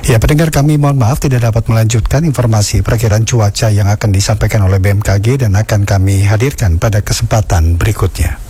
Ya, pendengar, kami mohon maaf tidak dapat melanjutkan informasi perkiraan cuaca yang akan disampaikan oleh BMKG dan akan kami hadirkan pada kesempatan berikutnya.